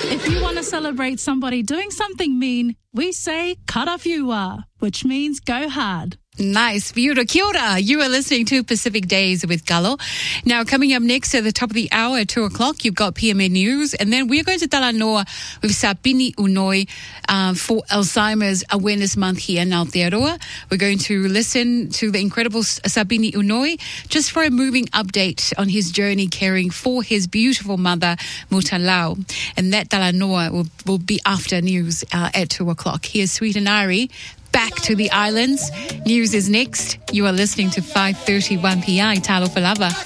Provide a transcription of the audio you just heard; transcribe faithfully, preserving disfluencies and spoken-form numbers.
If you want to celebrate somebody doing something mean, we say karafiua, which means go hard. Nice. Beautiful. Kia ora. You are listening to Pacific Days with Gallo. Now, coming up next at the top of the hour at two o'clock, you've got P M A News. And then we're going to Talanoa with Sapini Unoi uh, for Alzheimer's Awareness Month here in Aotearoa. We're going to listen to the incredible Sapini Unoi just for a moving update on his journey caring for his beautiful mother, Mutalau. And that Talanoa will, will be after news uh, at two o'clock. Here's Sweet and Ari. Back to the islands. News is next. You are listening to five thirty-one P I Talofa Lava.